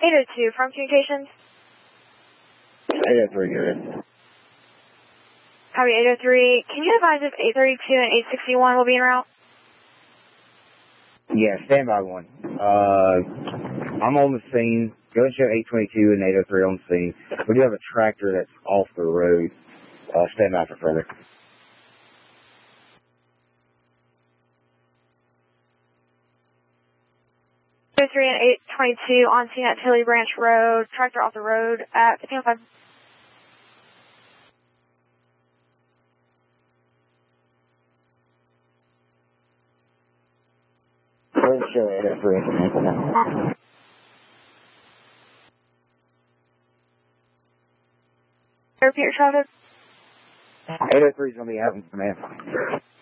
802 from Communications. 803, good. Copy 803. Can you advise if 832 and 861 will be en route? Yeah, standby one. I'm on the scene. Go and show 822 and 803 on the scene. We do have a tractor that's off the road. Standby for further. 803 and 822 on scene at Tilly Branch Road. Tractor off the road at 1505. Go and show 803 and 802. Repeat your traffic. 803 is going to be having command.